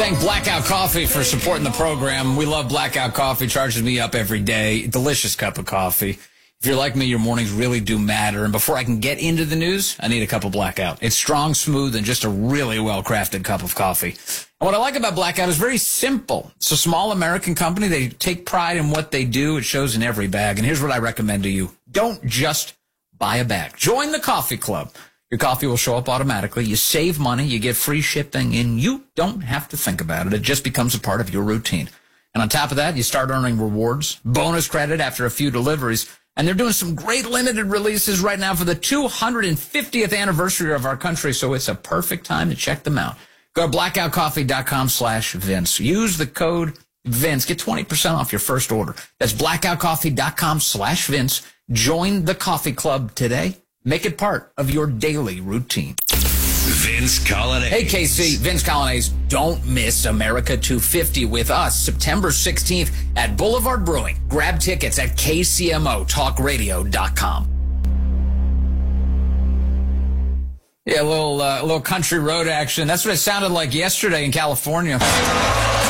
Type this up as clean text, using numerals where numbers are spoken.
Thank Blackout Coffee for supporting the program. We love Blackout Coffee. Charges me up every day. Delicious cup of coffee. If you're like me, your mornings really do matter. And before I can get into the news, I need a cup of Blackout. It's strong, smooth, and just a really well-crafted cup of coffee. And what I like about Blackout is very simple. It's a small American company. They take pride in what they do. It shows in every bag. And here's what I recommend to you. Don't just buy a bag. Join the coffee club. Your coffee will show up automatically. You save money. You get free shipping, and you don't have to think about it. It just becomes a part of your routine. And on top of that, you start earning rewards, bonus credit after a few deliveries. And they're doing some great limited releases right now for the 250th anniversary of our country, so it's a perfect time to check them out. Go to blackoutcoffee.com/Vince. Use the code Vince. Get 20% off your first order. That's blackoutcoffee.com/Vince. Join the coffee club today. Make it part of your daily routine. Vince Colonnese. Hey, KC. Vince Colonnese. Don't miss America 250 with us September 16th at Boulevard Brewing. Grab tickets at KCMOTalkRadio.com. Yeah, a little country road action. That's what it sounded like yesterday in California.